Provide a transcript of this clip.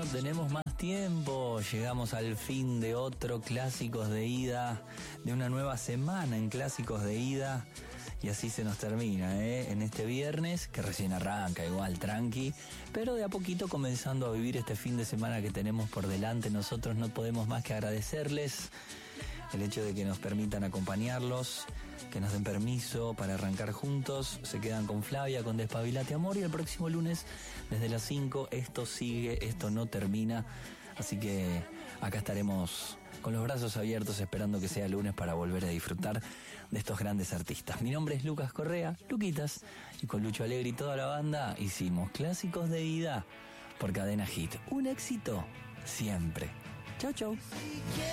no tenemos más tiempo. Llegamos al fin de otro Clásicos de Ida, de una nueva semana en Clásicos de Ida. Y así se nos termina, en este viernes, que recién arranca, igual, tranqui, pero de a poquito comenzando a vivir este fin de semana que tenemos por delante. Nosotros no podemos más que agradecerles el hecho de que nos permitan acompañarlos, que nos den permiso para arrancar juntos. Se quedan con Flavia, con Despabilate Amor, y el próximo lunes, desde las 5, esto sigue, esto no termina. Así que acá estaremos con los brazos abiertos esperando que sea lunes para volver a disfrutar de estos grandes artistas. Mi nombre es Lucas Correa, Luquitas, y con Lucho Alegre y toda la banda hicimos Clásicos de Ida por Cadena Hit. Un éxito siempre. Chau, chau.